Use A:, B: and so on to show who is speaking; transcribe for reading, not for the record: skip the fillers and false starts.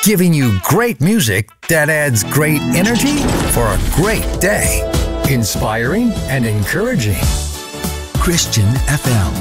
A: giving you great music that adds great energy for a great day. Inspiring and encouraging. Christian FM.